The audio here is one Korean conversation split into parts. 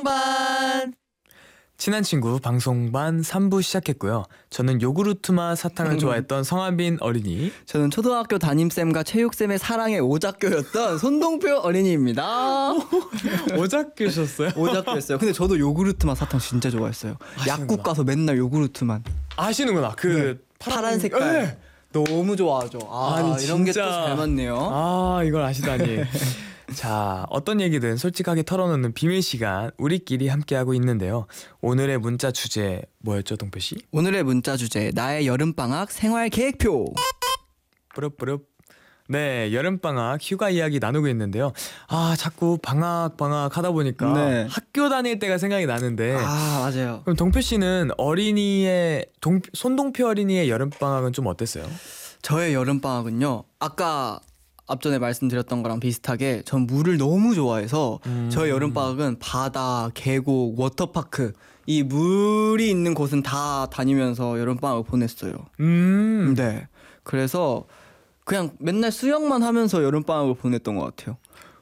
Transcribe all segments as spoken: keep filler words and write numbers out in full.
방송반 친한 친구 방송반 삼 부 시작했고요. 저는 요구르트 맛 사탕을 좋아했던 성하빈 어린이, 저는 초등학교 담임쌤과 체육쌤의 사랑의 오작교였던 손동표 어린이입니다. 오작교셨어요? 오작교였어요. 근데 저도 요구르트 맛 사탕 진짜 좋아했어요. 약국 가서 맨날 요구르트만. 아시는구나. 그 네. 파란, 파란 색깔. 네. 너무 좋아하죠. 아, 아니, 이런 게 또 진짜. 잘 맞네요. 아, 이걸 아시다니. 자, 어떤 얘기든 솔직하게 털어놓는 비밀 시간, 우리끼리 함께하고 있는데요. 오늘의 문자 주제 뭐였죠, 동표씨? 오늘의 문자 주제, 나의 여름방학 생활 계획표. 뿌릅뿌릅. 네, 여름방학 휴가 이야기 나누고 있는데요. 아, 자꾸 방학 방학 하다 보니까 네. 학교 다닐 때가 생각이 나는데, 아, 맞아요. 그럼 동표씨는 어린이의 동, 손동표 어린이의 여름방학은 좀 어땠어요? 저의 여름방학은요, 아까 앞전에 말씀드렸던 거랑 비슷하게 전 물을 너무 좋아해서 음. 저의 여름방학은 바다, 계곡, 워터파크, 이 물이 있는 곳은 다 다니면서 여름방학을 보냈어요. 음. 네. 그래서 그냥 맨날 수영만 하면서 여름방학을 보냈던 것 같아요.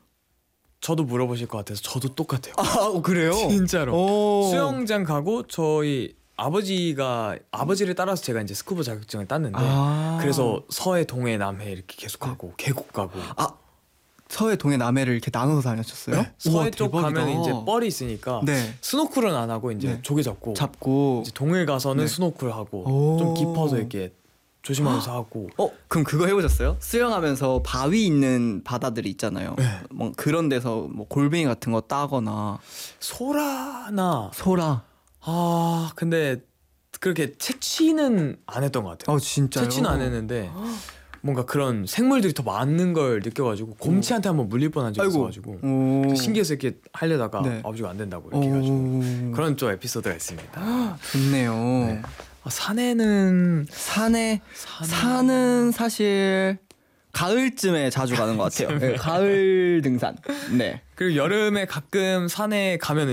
저도 물어보실 것 같아서 저도 똑같아요. 아, 그래요? 진짜로. 오. 수영장 가고 저희 아버지가 아버지를 따라서 제가 이제 스쿠버 자격증을 땄는데, 아. 그래서 서해 동해 남해 이렇게 계속 가고 계곡 가고. 아, 서해, 동해, 남해를 이렇게 나눠서 다녔었어요? 네. 서해 우와, 쪽 대박이다. 가면 이제 뻘이 있으니까 네. 스노클은 안 하고 이제 네. 조개 잡고, 잡고. 이제 동해 가서는 네. 스노클 하고 오. 좀 깊어서 이렇게 조심하면서 하고. 어, 그럼 그거 해보셨어요? 수영하면서 바위 있는 바다들이 있잖아요. 네. 뭐 그런 데서 뭐 골뱅이 같은 거 따거나. 소라나 소라. 아 근데 그렇게 채취는 안 했던 것 같아요. 어, 진짜요? 채취는 안 했는데 뭔가 그런 생물들이 더 많은 걸 느껴가지고 곰치한테 한번 물릴 뻔한 적이 아이고. 있어가지고 오. 신기해서 이렇게 하려다가 네. 아버지가 안 된다고 이렇게 해가지고 오. 그런 좀 에피소드가 있습니다. 좋네요. 네. 아, 산에는 산에 산에- 산은 사실 가을쯤에 자주 가는 것 같아요. 네, 가을 등산. 네. 그리고 여름에 가끔 산에 가면